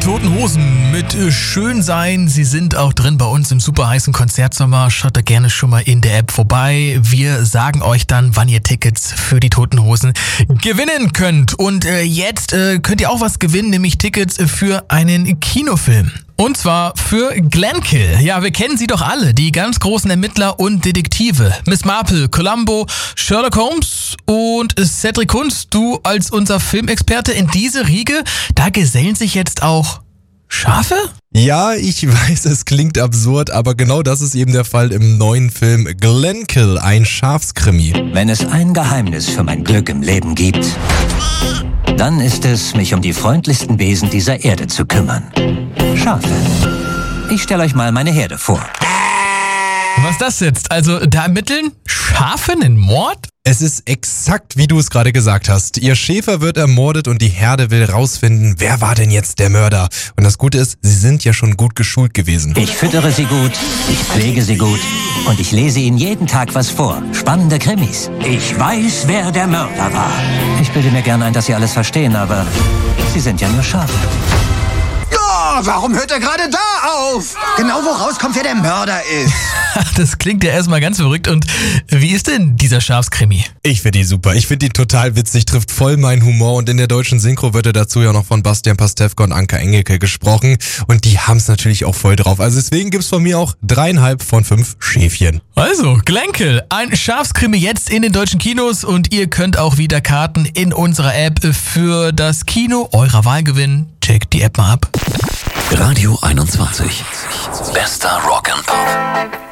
Toten Hosen mit Schön sein. Sie sind auch drin bei uns im super heißen Konzertsommer. Schaut da gerne schon mal in der App vorbei. Wir sagen euch dann, wann ihr Tickets für die Toten Hosen gewinnen könnt. Und jetzt könnt ihr auch was gewinnen, nämlich Tickets für einen Kinofilm. Und zwar für Glenkill. Ja, wir kennen sie doch alle, die ganz großen Ermittler und Detektive. Miss Marple, Columbo, Sherlock Holmes und Cedric Kunz. Du als unser Filmexperte in diese Riege, da gesellen sich jetzt auch Schafe? Ja, ich weiß, es klingt absurd, aber genau das ist eben der Fall im neuen Film Glenkill, ein Schafskrimi. Wenn es ein Geheimnis für mein Glück im Leben gibt, dann ist es, mich um die freundlichsten Wesen dieser Erde zu kümmern. Schafe. Ich stelle euch mal meine Herde vor. Was ist das jetzt? Also da ermitteln Schafe einen Mord? Es ist exakt, wie du es gerade gesagt hast. Ihr Schäfer wird ermordet und die Herde will rausfinden, wer war denn jetzt der Mörder. Und das Gute ist, sie sind ja schon gut geschult gewesen. Ich füttere sie gut, ich pflege sie gut und ich lese ihnen jeden Tag was vor. Spannende Krimis. Ich weiß, wer der Mörder war. Ich bilde mir gern ein, dass sie alles verstehen, aber sie sind ja nur Schafe. Ja, warum hört er gerade da auf? Genau wo rauskommt, wer der Mörder ist. Das klingt ja erstmal ganz verrückt. Und wie ist denn dieser Schafskrimi? Ich finde die super. Ich finde die total witzig, trifft voll meinen Humor und in der deutschen Synchro wird er dazu ja noch von Bastian Pastewka und Anka Engelke gesprochen und die haben es natürlich auch voll drauf. Also deswegen gibt's von mir auch 3,5 von 5 Schäfchen. Also, Glenkill, ein Schafskrimi jetzt in den deutschen Kinos und ihr könnt auch wieder Karten in unserer App für das Kino eurer Wahl gewinnen. Checkt die App mal ab. Radio 21. Bester Rock and Pop.